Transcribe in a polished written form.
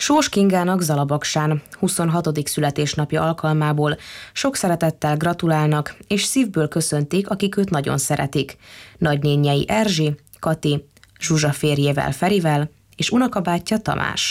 Sós Kingának Zalabagsán 26. születésnapja alkalmából sok szeretettel gratulálnak, és szívből köszöntik, akik őt nagyon szeretik. Nagynénjei Erzsi, Kati, Zsuzsa férjével Ferivel és unokabátyja Tamás.